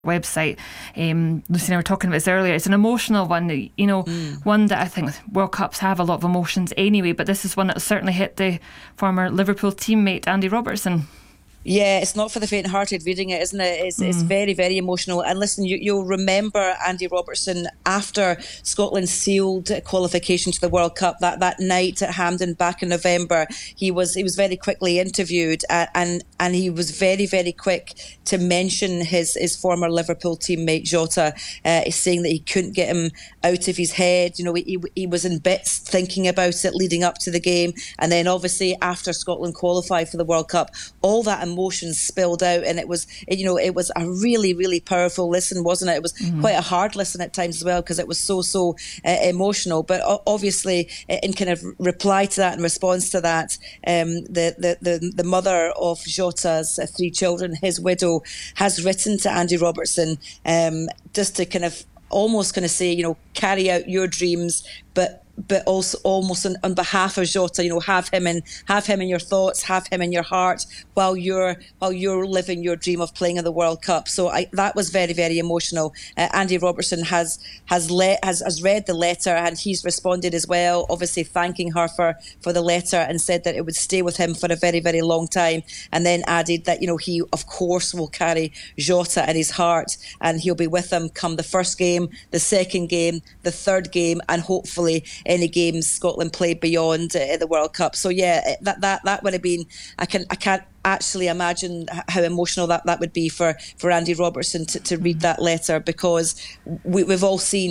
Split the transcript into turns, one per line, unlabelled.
website. Lucy and I were talking about this earlier. It's an emotional one, one that I think World Cups have a lot of emotions anyway, but this is one that certainly hit the former Liverpool teammate Andy Robertson.
Yeah, it's not for the faint-hearted reading it, isn't it? It's very, very emotional. And listen, you'll remember Andy Robertson after Scotland sealed qualification to the World Cup that night at Hampden back in November. He was very quickly interviewed, and he was very, very quick to mention his former Liverpool teammate Jota, saying that he couldn't get him out of his head. He was in bits thinking about it leading up to the game, and then obviously after Scotland qualified for the World Cup, all that emotion spilled out, and it was a really, really powerful listen, wasn't it? It was quite a hard listen at times as well, because it was so emotional. But obviously, in kind of reply to that, in response to that, the mother of Jota's 3 children, his widow, has written to Andy Robertson just to kind of almost kind of say, carry out your dreams, but also almost on behalf of Jota, have him in your thoughts, have him in your heart while you're living your dream of playing in the World Cup. So that was very, very emotional. Andy Robertson has read the letter, and he's responded as well, obviously thanking her for the letter, and said that it would stay with him for a very, very long time, and then added that he of course will carry Jota in his heart, and he'll be with him come the first game, the second game, the third game, and hopefully any games Scotland play beyond the World Cup. So yeah, that would have been, I can't actually imagine how emotional that would be for Andy Robertson to read that letter, because we've all seen